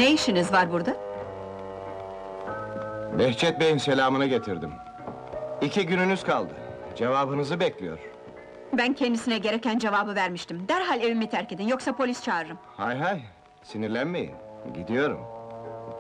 Ne işiniz var burada? Behçet Bey'in selamını getirdim. 2 gününüz kaldı. Cevabınızı bekliyor. Ben kendisine gereken cevabı vermiştim. Derhal evimi terk edin, yoksa polis çağırırım. Hay hay, sinirlenmeyin. Gidiyorum.